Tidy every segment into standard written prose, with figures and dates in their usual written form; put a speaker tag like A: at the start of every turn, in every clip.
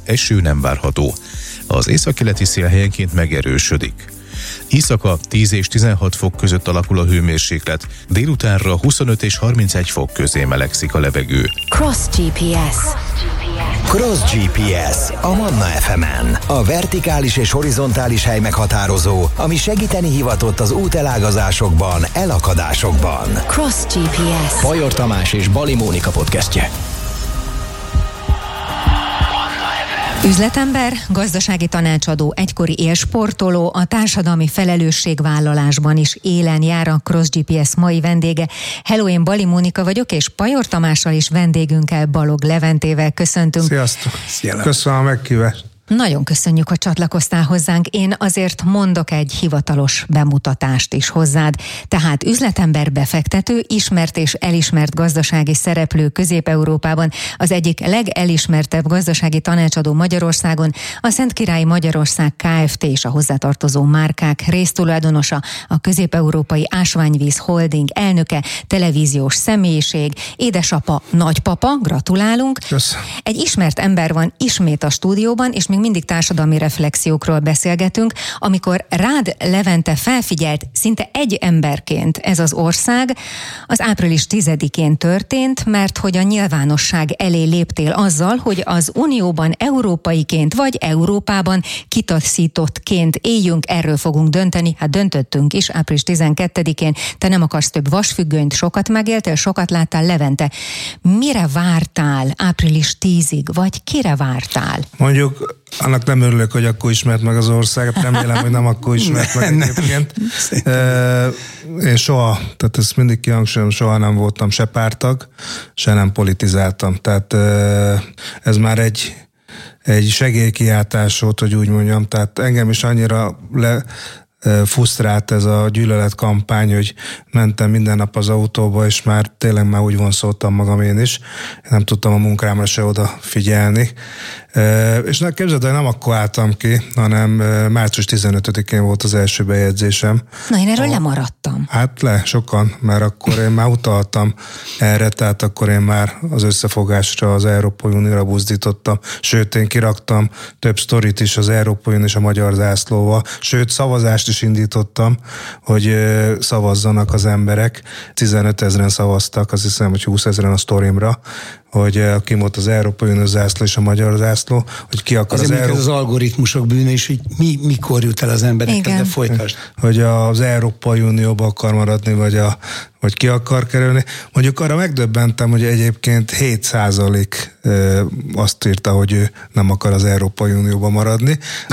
A: eső nem várható. Az északkeleti szél helyenként megerősödik. Éjszaka 10 és 16 fok között alakul a hőmérséklet, délutánra 25 és 31 fok közé melegszik a levegő.
B: Cross GPS.
C: Cross GPS a Manna FM-en. A vertikális és horizontális hely meghatározó, ami segíteni hivatott az útelágazásokban, elakadásokban.
B: Cross GPS.
C: Pajor Tamás és Bali Mónika podcastje.
D: Üzletember, gazdasági tanácsadó, egykori élsportoló, a társadalmi felelősségvállalásban is élen jár a Cross GPS mai vendége. Hello, én Bali Mónika vagyok, és Pajor Tamással is vendégünkkel, Balog Leventével köszöntünk.
E: Sziasztok! Köszönöm a meghívást!
D: Nagyon köszönjük, hogy csatlakoztál hozzánk. Én azért mondok egy hivatalos bemutatást is hozzád. Tehát üzletember, befektető, ismert és elismert gazdasági szereplő Közép-Európában, az egyik legelismertebb gazdasági tanácsadó Magyarországon, a Szentkirályi Magyarország Kft. És a hozzátartozó márkák résztulajdonosa, a Közép-Európai Ásványvíz Holding elnöke, televíziós személyiség, édesapa, nagypapa, gratulálunk.
E: Köszönöm.
D: Egy ismert ember van ismét a stúdióban, és még mindig társadalmi reflexiókról beszélgetünk, amikor rád, Levente, felfigyelt szinte egy emberként ez az ország, az április 10-én történt, mert hogy a nyilvánosság elé léptél azzal, hogy az Unióban európaiként vagy Európában kitaszítottként éljünk, erről fogunk dönteni, hát döntöttünk is április 12-én, te nem akarsz több vasfüggönyt, sokat megéltél, sokat láttál, Levente. Mire vártál április 10-ig, vagy kire vártál?
E: Mondjuk annak nem örülök, hogy akkor ismert meg az országot, remélem, hogy nem akkor ismert meg egyébként. Én soha, tehát ezt mindig kihangsúlyozom, soha nem voltam se párttag, se nem politizáltam. Tehát ez már egy segélykiáltás volt, hogy úgy mondjam, tehát engem is annyira fusztrált ez a gyűlöletkampány, hogy mentem minden nap az autóba, és már tényleg már úgy vonszoltam magam én is. Nem tudtam a munkámra se odafigyelni. És képzeld, hogy nem akkor álltam ki, hanem március 15-én volt az első bejegyzésem.
D: Na, én erről lemaradtam.
E: Hát sokan, mert akkor én már utaltam erre, tehát akkor én már az összefogásra, az Európai Unióra buzdítottam. Sőt, én kiraktam több sztorit is az Európai Unió és a magyar zászlóval. Sőt, szavazást is indítottam, hogy szavazzanak az emberek. 15 000 szavaztak, azt hiszem, hogy 20 000 a sztorimra, hogy ki volt az Európai Unió zászló és a magyar zászló, hogy ki akar
F: azért az algoritmusok bűne is, hogy mikor jut el az emberekhez, de folytasd.
E: Hogy az Európai Unióba akar maradni, vagy ki akar kerülni. Mondjuk arra megdöbbentem, hogy egyébként 7% azt írta, hogy ő nem akar az Európai Unióba maradni, de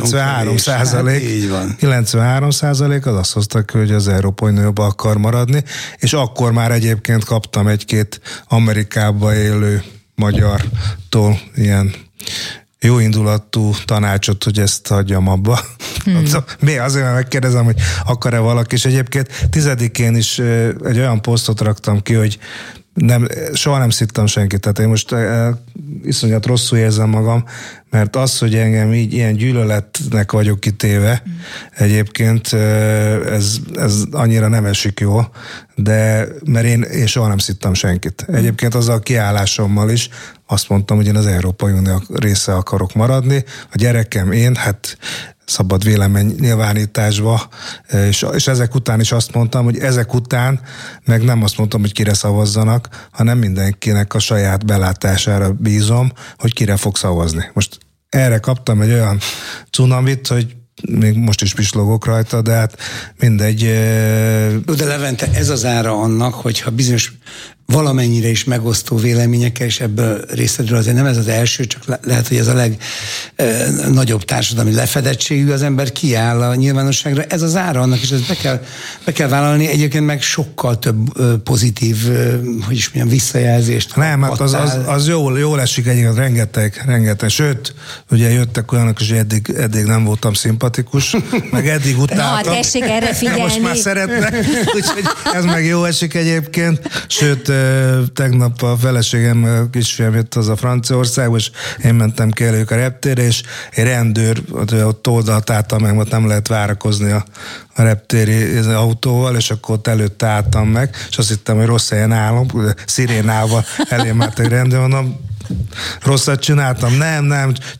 E: 93% az azt hozta ki, hogy az Európai Unióba akar maradni, és akkor már egyébként kaptam egy-két Amerikába élő magyartól ilyen jóindulatú tanácsot, hogy ezt hagyjam abba. Azért megkérdezem, hogy akar-e valaki, és egyébként 10-én is egy olyan posztot raktam ki, hogy soha nem szittem senkit, tehát én most iszonyat rosszul érzem magam, mert az, hogy engem így ilyen gyűlöletnek vagyok kitéve, egyébként ez annyira nem esik jól, de mert én soha nem szittem senkit. Egyébként azzal a kiállásommal is azt mondtam, hogy én az Európai Unió része akarok maradni, a gyerekem, én, hát szabad vélemény nyilvánításba, és ezek után is azt mondtam, hogy ezek után meg nem azt mondtam, hogy kire szavazzanak, hanem mindenkinek a saját belátására bízom, hogy kire fog szavazni. Most erre kaptam egy olyan cunamit, hogy még most is pislogok rajta, de hát mindegy.
F: De Levente, ez az ára annak, hogyha bizonyos valamennyire is megosztó véleményekkel, és ebből részedről azért nem ez az első, csak lehet, hogy ez a legnagyobb társadalmi lefedettségű, az ember kiáll a nyilvánosságra. Ez az ára annak, és ezt be kell vállalni. Egyébként meg sokkal több pozitív, hogy is mondjam, visszajelzést.
E: Nem, hát az jól esik egyébként, rengeteg. Sőt, ugye jöttek olyanok, és eddig nem voltam szimpatikus, meg eddig utáltam.
D: Na, tessék erre figyelni.
E: Most már szeretnek, úgyhogy ez meg jó esik egyébként. Sőt, tegnap a feleségem, a kisfiam jött az a Franciaországba, és én mentem ki elők a reptérre, és egy rendőr ott oldalt álltam meg, mert nem lehet várakozni a reptéri autóval, és akkor ott előtte álltam meg, és azt hittem, hogy rossz helyen állom, szirénával elém állt egy rendőr, mondom, rosszat csináltam, nem,